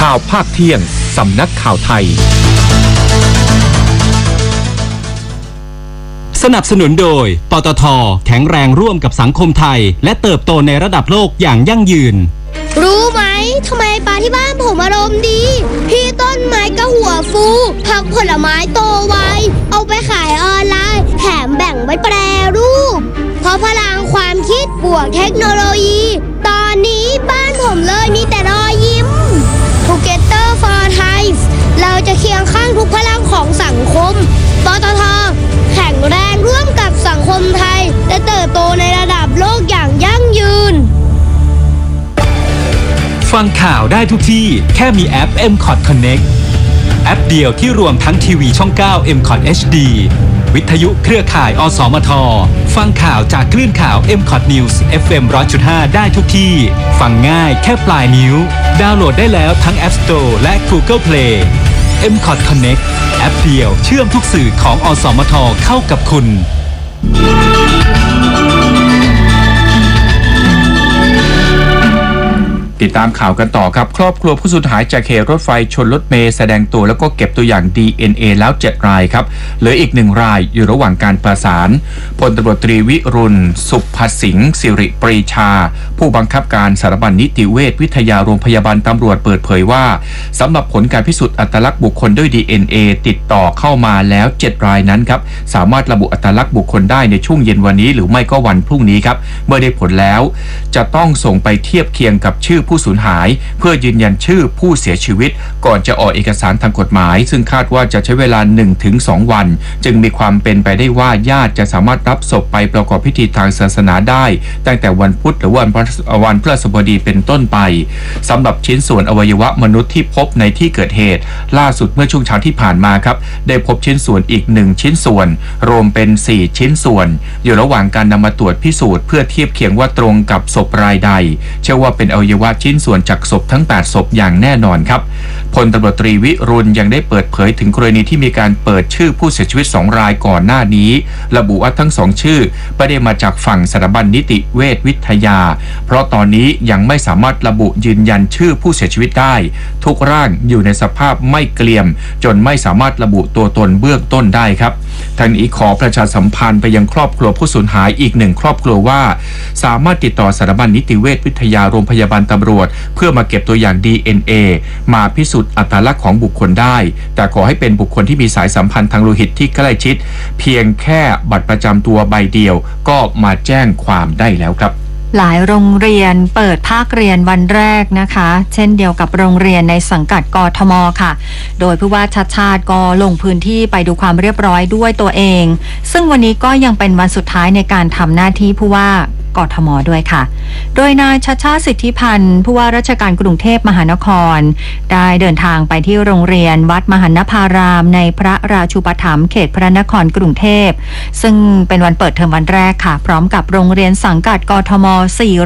ข่าวภาคเที่ยงสำนักข่าวไทยสนับสนุนโดยปตท.แข็งแรงร่วมกับสังคมไทยและเติบโตในระดับโลกอย่างยั่งยืนรู้ไหมทำไมปลาที่บ้านผมอารมณ์ดีพี่ต้นไม้ก็หัวฟูผักผลไม้โตไวเอาไปขายออนไลน์แถมแบ่งไว้แปรรูปเพราะพลังความคิดบวกเทคโนโลยีตอนนี้บ้านผมเลยมีแต่รอยยิ้ม Together for Thai เราจะเคียงข้างทุกพลังของสังคมปตท.แข็งแรงร่วมกับสังคมไทยและเติบโตในระดับโลกอย่างยั่งยืนฟังข่าวได้ทุกที่แค่มีแอป MCOT Connect แอปเดียวที่รวมทั้งทีวีช่อง 9 MCOT HD วิทยุเครือข่ายอสมทฟังข่าวจากคลื่นข่าว MCOT News FM 100.5 ได้ทุกที่ฟังง่ายแค่ปลายนิ้วดาวน์โหลดได้แล้วทั้ง App Store และ Google Play MCOT Connect แอปเดียวเชื่อมทุกสื่อของอสมทเข้ากับคุณติดตามข่าวกันต่อครับครอบครัวผู้สูญหายจากเหตุรถไฟชนรถเมล์แสดงตัวแล้วก็เก็บตัวอย่าง DNA แล้ว7รายครับเหลืออีก1รายอยู่ระหว่างการประสานพลตำรวจตรีวิรุณสุภสิงห์สิริปรีชาผู้บังคับการสถาบันนิติเวชวิทยาโรงพยาบาลตำรวจเปิดเผยว่าสำหรับผลการพิสูจน์อัตลักษณ์บุคคลด้วย DNA ติดต่อเข้ามาแล้ว7รายนั้นครับสามารถระบุอัตลักษณ์บุคคลได้ในช่วงเย็นวันนี้หรือไม่ก็วันพรุ่งนี้ครับเมื่อได้ผลแล้วจะต้องส่งไปเทียบเคียงกับชื่อผู้สูญหายเพื่อยืนยันชื่อผู้เสียชีวิตก่อนจะออกเอกสารทางกฎหมายซึ่งคาดว่าจะใช้เวลา 1-2 วันจึงมีความเป็นไปได้ว่าญาติจะสามารถรับศพไปประกอบพิธีทางศาสนาได้ตั้งแต่วันพุธหรือวันพฤหัสบดีเป็นต้นไปสำหรับชิ้นส่วนอวัยวะมนุษย์ที่พบในที่เกิดเหตุล่าสุดเมื่อช่วงเช้าที่ผ่านมาครับได้พบชิ้นส่วนอีก1ชิ้นส่วนรวมเป็น4ชิ้นส่วนอยู่ระหว่างการนำมาตรวจพิสูจน์เพื่อเทียบเคียงว่าตรงกับศพรายใดเชื่อว่าเป็นอวัยวะชิ้นส่วนจากศพทั้ง8ศพอย่างแน่นอนครับพลตำรวจตรีวิรุณยังได้เปิดเผยถึงกรณีที่มีการเปิดชื่อผู้เสียชีวิต2รายก่อนหน้านี้ระบุว่าทั้ง2ชื่อไม่ได้มาจากฝั่งสถาบันนิติเวชวิทยาเพราะตอนนี้ยังไม่สามารถระบุยืนยันชื่อผู้เสียชีวิตได้ทุกร่างอยู่ในสภาพไม่เกรียมจนไม่สามารถระบุตัวตนเบื้องต้นได้ครับทางนี้ขอประชาสัมพันธ์ไปยังครอบครัวผู้สูญหายอีก1ครอบครัวว่าสามารถติดต่อสถาบันนิติเวชวิทยาโรงพยาบาลตำรวจเพื่อมาเก็บตัวอย่าง DNA มาพิสูจน์อัตลักษณ์ของบุคคลได้แต่ขอให้เป็นบุคคลที่มีสายสัมพันธ์ทางโลหิตที่ใกล้ชิดเพียงแค่บัตรประจำตัวใบเดียวก็มาแจ้งความได้แล้วครับหลายโรงเรียนเปิดภาคเรียนวันแรกนะคะเช่นเดียวกับโรงเรียนในสังกัดกทม.ค่ะโดยผู้ว่าชัชชาติก็ลงพื้นที่ไปดูความเรียบร้อยด้วยตัวเองซึ่งวันนี้ก็ยังเป็นวันสุดท้ายในการทำหน้าที่ผู้ว่ากทม.ด้วยค่ะโดยนายชัชชาติสิทธิพันธ์ผู้ว่าราชการกรุงเทพมหานครได้เดินทางไปที่โรงเรียนวัดมหันนภารามในพระราชูปถัมภ์เขตพระนครกรุงเทพซึ่งเป็นวันเปิดเทอมวันแรกค่ะพร้อมกับโรงเรียนสังกัดกทม.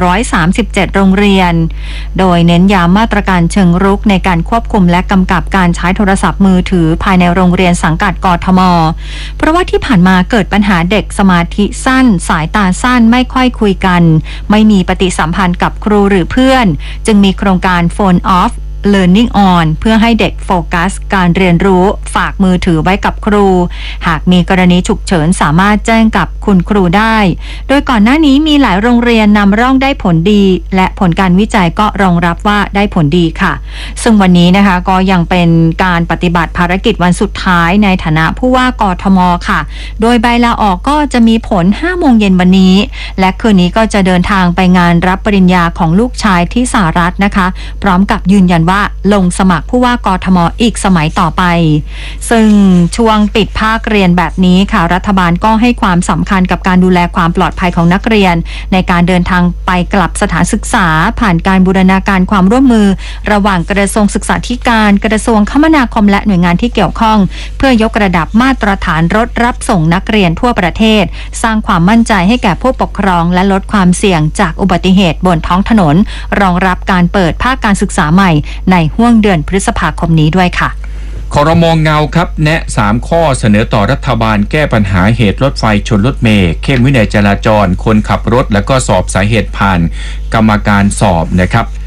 437 โรงเรียนโดยเน้นย้ำมาตรการเชิงรุกในการควบคุมและกำกับการใช้โทรศัพท์มือถือภายในโรงเรียนสังกัดกทม.เพราะว่าที่ผ่านมาเกิดปัญหาเด็กสมาธิสั้นสายตาสั้นไม่ค่อยคุยกันไม่มีปฏิสัมพันธ์กับครูหรือเพื่อนจึงมีโครงการ Phone Off Learning On เพื่อให้เด็กโฟกัสการเรียนรู้ฝากมือถือไว้กับครูหากมีกรณีฉุกเฉินสามารถแจ้งกับคุณครูได้โดยก่อนหน้านี้มีหลายโรงเรียนนำร่องได้ผลดีและผลการวิจัยก็รองรับว่าได้ผลดีค่ะซึ่งวันนี้นะคะก็ยังเป็นการปฏิบัติภารกิจวันสุดท้ายในฐานะผู้ว่ากทม.ค่ะโดยใบลาออกก็จะมีผล 5 โมงเย็นวันนี้และคืนนี้ก็จะเดินทางไปงานรับปริญญาของลูกชายที่สหรัฐนะคะพร้อมกับยืนยันว่าลงสมัครผู้ว่ากทม.อีกสมัยต่อไปซึ่งช่วงปิดภาคเรียนแบบนี้ค่ะรัฐบาลก็ให้ความสำคัญกับการดูแลความปลอดภัยของนักเรียนในการเดินทางไปกลับสถานศึกษาผ่านการบูรณาการความร่วมมือระหว่างกระทรวงศึกษาธิการกระทรวงคมนาคมและหน่วยงานที่เกี่ยวข้องเพื่อยกระดับมาตรฐานรถรับส่งนักเรียนทั่วประเทศสร้างความมั่นใจให้แก่ผู้ปกครองและลดความเสี่ยงจากอุบัติเหตุบนท้องถนนรองรับการเปิดภาคการศึกษาใหม่ในห่วงเดือนพฤษภาคมนี้ด้วยค่ะครม.เงาครับแนะ3ข้อเสนอต่อรัฐบาลแก้ปัญหาเหตุรถไฟชนรถเมล์เข้มวินัยจราจรคนขับรถและก็สอบสาเหตุผ่านกรรมการสอบนะครับ